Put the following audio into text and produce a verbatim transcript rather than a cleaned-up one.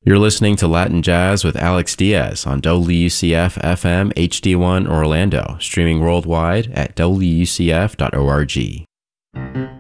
You're listening to Latin Jazz with Alex Diaz on W U C F F M H D one Orlando, streaming worldwide at W U C F dot org.